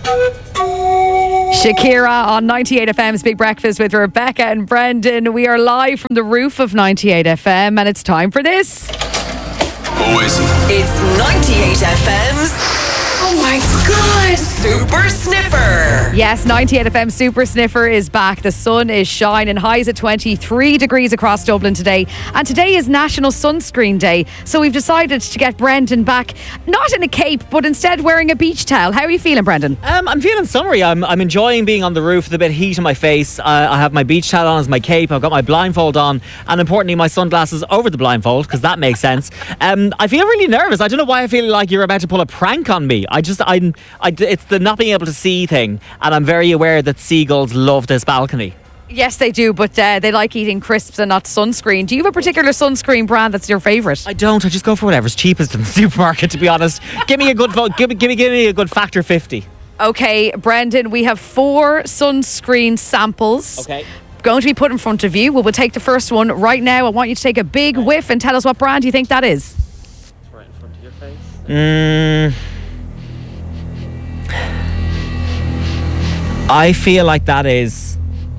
Shakira on 98 FM's Big Breakfast with Rebecca and Brendan. We are live from the roof of 98 FM and it's time for this. Who is it? It's 98 FM's... Oh my God! Super Sniffer! Yes, 98 FM Super Sniffer is back. The sun is shining. Highs at 23 degrees across Dublin today. And today is National Sunscreen Day. So we've decided to get Brendan back, not in a cape, but instead wearing a beach towel. How are you feeling, Brendan? I'm feeling summery. I'm enjoying being on the roof with a bit of heat in my face. I have my beach towel on as my cape. I've got my blindfold on. And importantly, my sunglasses over the blindfold, because that makes sense. I feel really nervous. I don't know why I feel like you're about to pull a prank on me. It's the not being able to see thing, and I'm very aware that seagulls love this balcony. Yes, they do, but they like eating crisps and not sunscreen. Do you have a particular sunscreen brand that's your favourite? I don't. I just go for whatever's cheapest in the supermarket, to be honest. Give me a good give me a good factor 50. Okay, Brendan, we have 4 sunscreen samples. Okay. Going to be put in front of you. We'll take the first one right now. I want you to take a big whiff and tell us what brand you think that is. Right in front of your face. I feel like that is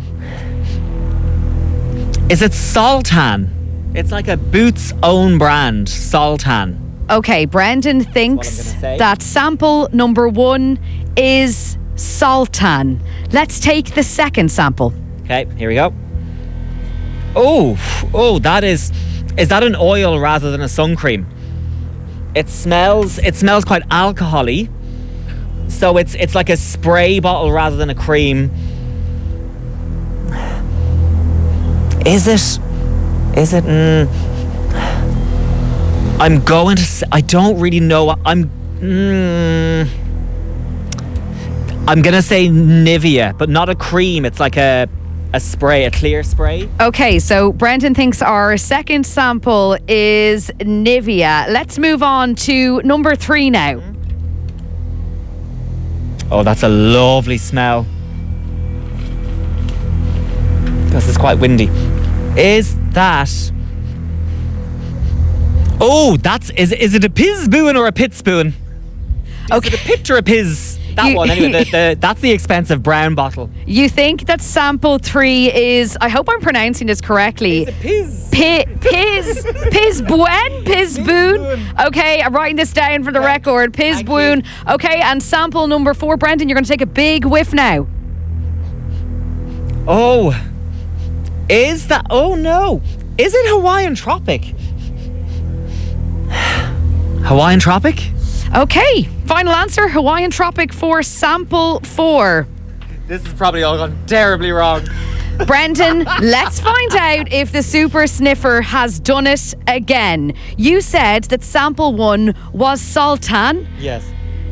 it Sultan? It's like a Boots own brand, Sultan. Okay, Brendan thinks that sample number 1 is Sultan. Let's take the second sample. Okay, here we go. Oh, that is that an oil rather than a sun cream? It smells quite alcohol-y. So it's like a spray bottle rather than a cream. Is it? I'm going to say, I don't really know. I'm going to say Nivea, but not a cream. It's like a spray, a clear spray. Okay, so Brendan thinks our second sample is Nivea. Let's move on to number 3 now. Oh, that's a lovely smell. This is quite windy. Is that... Oh, is it a piz spoon or a pit spoon? Okay. Is it a pit or a piz? That one, anyway. That's the expensive brown bottle. You think that sample 3 is... I hope I'm pronouncing this correctly. It's a piz. Piz boon. Okay, I'm writing this down for the record. Piz boon. Okay, and sample number 4, Brendan, you're going to take a big whiff now. Oh, is that... Oh, no. Is it Hawaiian Tropic? Hawaiian Tropic? Okay, final answer, Hawaiian Tropic for sample 4. This is probably all gone terribly wrong. Brendan, let's find out if the Super Sniffer has done it again. You said that sample 1 was Sultan. Yes.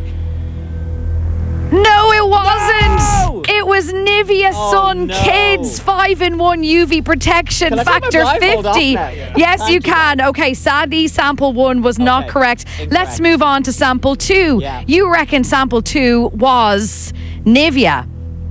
No, it wasn't. No! It was Nivea Sun Kids 5-in-1 UV protection Can I factor take my blindfold 50. off now? Yes, you can. Okay, sadly, sample 1 was not correct. Incorrect. Let's move on to sample 2. Yeah. You reckon sample 2 was Nivea.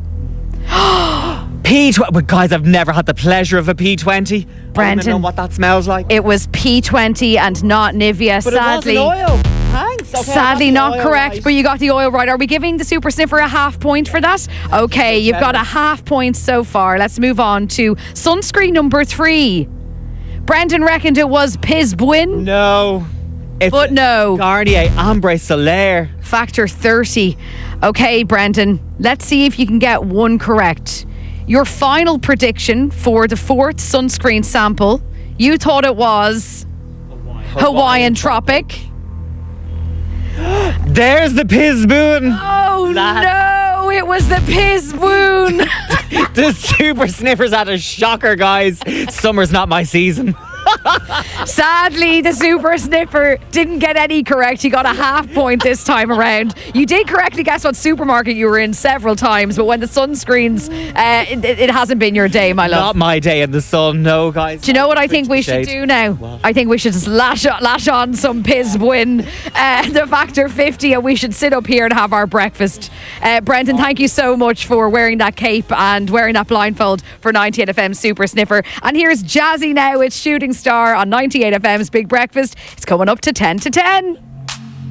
P20. But guys, I've never had the pleasure of a P20. I don't Brendan, even know what that smells like. It was P20 and not Nivea, But sadly. it was an oil. Thanks. Okay, Sadly not correct, right. but you got the oil right. Are we giving the Super Sniffer a half point for that? Okay, you've got a half point so far. Let's move on to sunscreen number 3. Brendan reckoned it was Piz Buin. No. But no. Garnier Ambre Solaire. Factor 30. Okay, Brendan, let's see if you can get one correct. Your final prediction for the 4th sunscreen sample, you thought it was Hawaiian Tropic. There's the Piz Boon. Oh no, it was the Piz Boon. The Super Sniffers had a shocker, guys. Summer's not my season. Sadly, the Super Sniffer didn't get any correct. He got a half point this time around. You did correctly guess what supermarket you were in several times, but when the sunscreens, it hasn't been your day, my love. Not my day in the sun, no, guys. Do you know what I think we should do now? What? I think we should just lash on some Piz Win, the factor 50, and we should sit up here and have our breakfast. Brendan, thank you so much for wearing that cape and wearing that blindfold for 98 FM Super Sniffer. And here's Jazzy now. It's Shooting Star on 98 FM's Big Breakfast. It's coming up to 10 to 10.